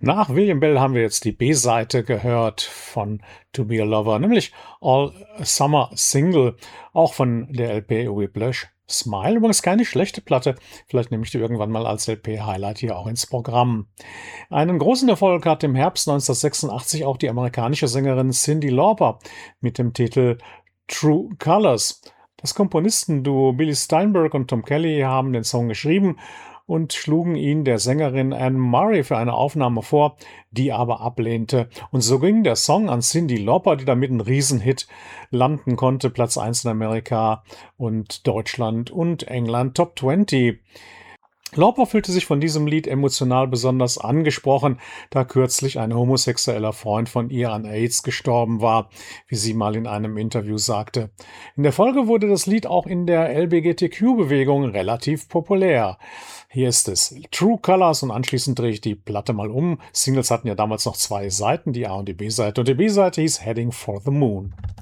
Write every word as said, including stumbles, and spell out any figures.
Nach William Bell haben wir jetzt die B-Seite gehört von To Be a Lover, nämlich All Summer Single, auch von der L P Whiplash Smile. Übrigens keine schlechte Platte. Vielleicht nehme ich die irgendwann mal als L P-Highlight hier auch ins Programm. Einen großen Erfolg hat im Herbst neunzehnhundertsechsundachtzig auch die amerikanische Sängerin Cyndi Lauper mit dem Titel True Colors. Das Komponistenduo Billy Steinberg und Tom Kelly haben den Song geschrieben und schlugen ihn der Sängerin Anne Murray für eine Aufnahme vor, die aber ablehnte. Und so ging der Song an Cyndi Lauper, die damit einen Riesenhit landen konnte, Platz eins in Amerika und Deutschland und England, Top zwanzig. Lauper fühlte sich von diesem Lied emotional besonders angesprochen, da kürzlich ein homosexueller Freund von ihr an AIDS gestorben war, wie sie mal in einem Interview sagte. In der Folge wurde das Lied auch in der L G B T Q-Bewegung relativ populär. Hier ist es True Colors und anschließend drehe ich die Platte mal um. Singles hatten ja damals noch zwei Seiten, die A- und die B-Seite, und die B-Seite hieß Heading for the Moon.